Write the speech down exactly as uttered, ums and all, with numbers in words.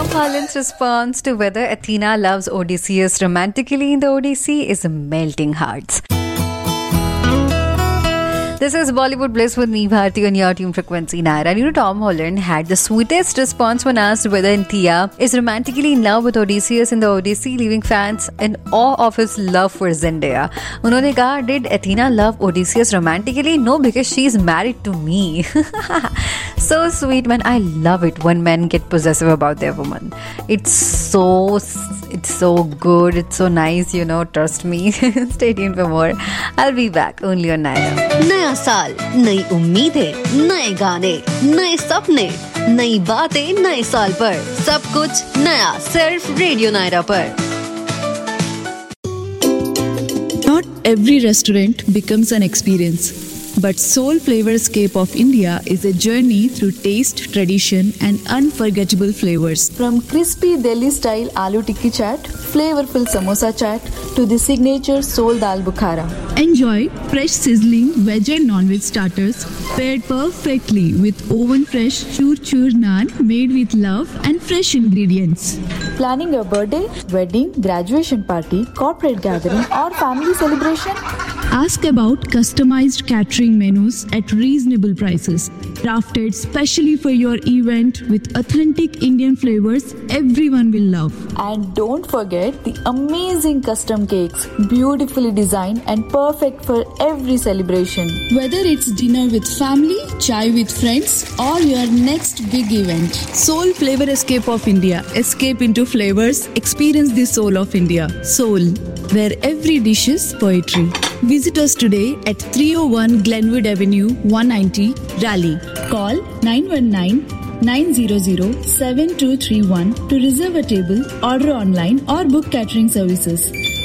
Holland's response to whether Athena loves Odysseus romantically in the Odyssey is melting hearts. This is Bollywood Bliss with me, Bharti, on your Tune Frequency nine. And you know, Tom Holland had the sweetest response when asked whether Anthea is romantically in love with Odysseus in the Odyssey, leaving fans in awe of his love for Zendaya. उन्होंने कहा, did Athena love Odysseus romantically? No, because she's married to me. So sweet, man. I love it when men get possessive about their woman. It's so, it's so good. It's so nice, you know. Trust me. Stay tuned for more. I'll be back only on Naira. नया साल, नई उम्मीदें, नए गाने, नए सपने, नई बातें नए साल पर. सब कुछ नया सिर्फ रेडियो नायरा पर. Not every restaurant becomes an experience. But Soul Flavorscape of India is a journey through taste, tradition and unforgettable flavors. From crispy Delhi-style aloo tikki chaat, flavorful samosa chaat to the signature Soul Dal Bukhara. Enjoy fresh sizzling veg and non-veg starters paired perfectly with oven-fresh chur-chur naan made with love and fresh ingredients. Planning your birthday, wedding, graduation party, corporate gathering or family celebration? Ask about customized catering menus at reasonable prices. Crafted specially for your event with authentic Indian flavors everyone will love. And don't forget the amazing custom cakes, beautifully designed and perfect for every celebration. Whether it's dinner with family, chai with friends or your next big event. Soul Flavorscape of India. Escape into flavors. Experience the soul of India. Soul, where every dish is poetry. Visit us today at three oh one Glenwood Avenue, one ninety, Raleigh. Call nine one nine, nine zero zero, seven two three one to reserve a table, order online or book catering services.